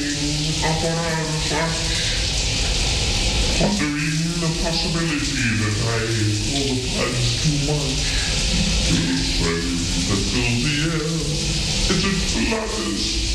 pondering the possibility that I call the buds too much. The smoke that fills the air, is it flowers?